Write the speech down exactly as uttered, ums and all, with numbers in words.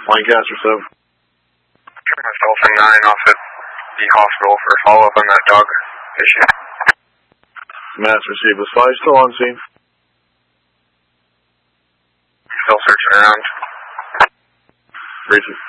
Lancaster seven. Dolphin nine off at the hospital for a follow-up on that dog issue. Mass received. Was five still on scene? Still searching around. Briefly.